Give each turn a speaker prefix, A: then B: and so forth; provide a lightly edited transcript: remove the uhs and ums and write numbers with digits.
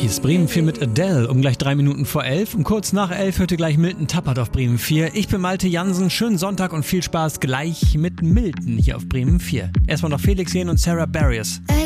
A: Hier ist Bremen 4 mit Adele, um gleich 3 Minuten vor 11. Und kurz nach 11 hörte gleich Milton Tappert auf Bremen 4. Ich bin Malte Jansen, schönen Sonntag und viel Spaß gleich mit Milton hier auf Bremen 4. Erstmal noch Felix Jähn und Sarah Barrios.